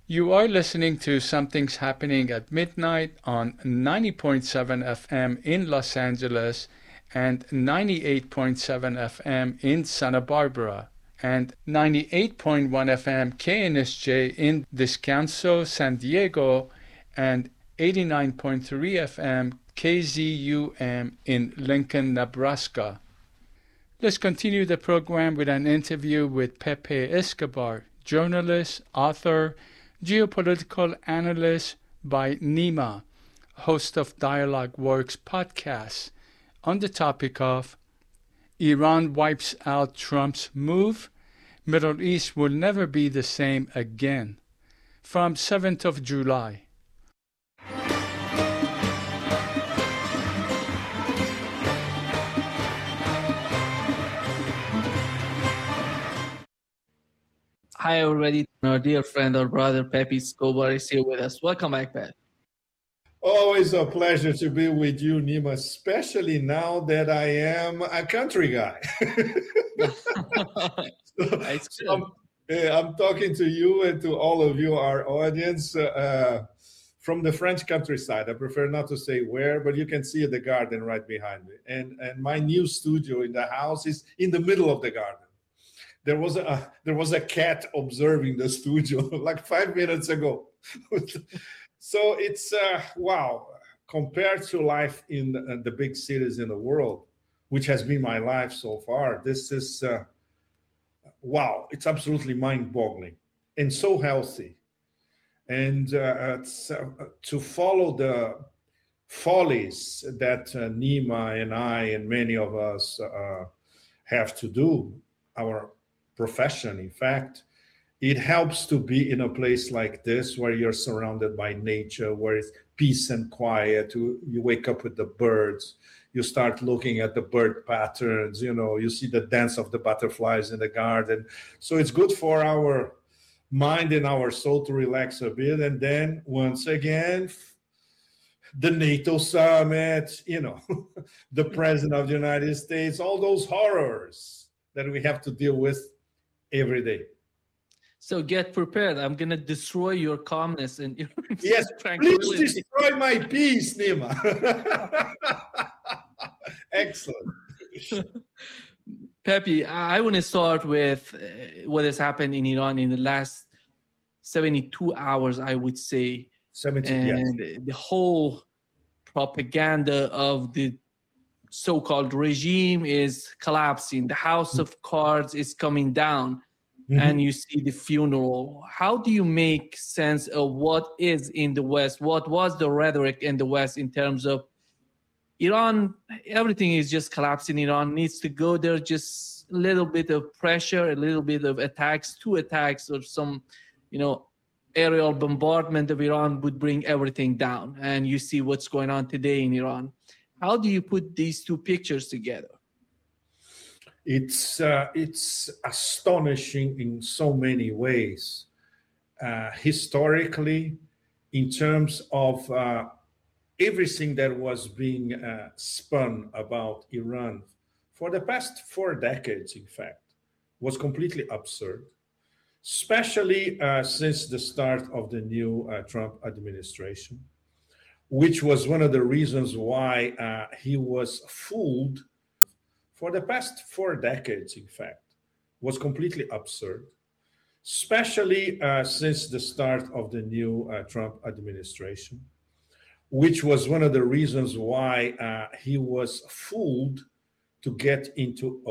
You are listening to Something's Happening at Midnight on 90.7 FM in Los Angeles and 98.7 FM in Santa Barbara and 98.1 FM KNSJ in Descanso, San Diego and 89.3 FM KZUM in Lincoln, Nebraska. Let's continue the program with an interview with Pepe Escobar, journalist, author, geopolitical analyst by Nima, host of Dialogue Works podcast, on the topic of Iran wipes out Trump's move, Middle East will never be the same again, from 7th of July. Hi, everybody. Our dear friend, our brother, Pepe Escobar is here with us. Welcome back, Pep. Always a pleasure to be with you, Nima, especially now that I am a country guy. I'm talking to you and to all of you, our audience, from the French countryside. I prefer not to say where, but you can see the garden right behind me. And my new studio in the house is in the middle of the garden. There was a cat observing the studio like 5 minutes ago. So it's, wow, compared to life in the big cities in the world, which has been my life so far, this is, wow, it's absolutely mind-boggling and so healthy. And to follow the follies that Nima and I and many of us have to do, our profession, in fact, it helps to be in a place like this where you're surrounded by nature, where it's peace and quiet. You wake up with the birds, you start looking at the bird patterns, you see the dance of the butterflies in the garden. So it's good for our mind and our soul to relax a bit. And then once again, the NATO summit, the president of the United States, all those horrors that we have to deal with every day. So get prepared. I'm going to destroy your calmness and your yes, please destroy my peace, Nima. Excellent. Pepe, I want to start with what has happened in Iran in the last 72 hours, I would say. 70, and yes. The whole propaganda of the so-called regime is collapsing. The house of cards is coming down, and you see the funeral. How do you make sense of what is in the West? What was the rhetoric in the West in terms of Iran? Everything is just collapsing. Iran needs to go there. Just a little bit of pressure, a little bit of attacks, two attacks or some, aerial bombardment of Iran would bring everything down. And you see what's going on today in Iran. How do you put these two pictures together? It's astonishing in so many ways. Historically, in terms of everything that was being spun about Iran for the past 4 decades, in fact, was completely absurd, especially since the start of the new Trump administration, which was one of the reasons why he was fooled for the past 4 decades, in fact, was completely absurd, especially since the start of the new Trump administration, which was one of the reasons why he was fooled to get into